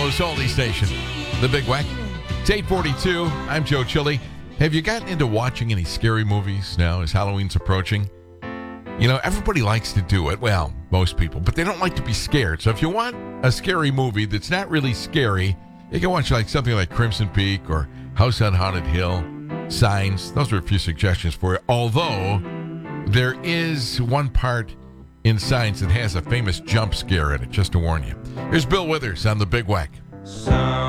Toronto's oldie station, The Big Wack. It's 8:42. I'm Joe Chili. Have you gotten into watching any scary movies now as Halloween's approaching? You know, everybody likes to do it. Well, most people, but they don't like to be scared. So if you want a scary movie that's not really scary, you can watch like something like Crimson Peak or House on Haunted Hill, Signs. Those are a few suggestions for you. Although there is one part in Signs that has a famous jump scare in it, just to warn you. Here's Bill Withers on The Big Wack.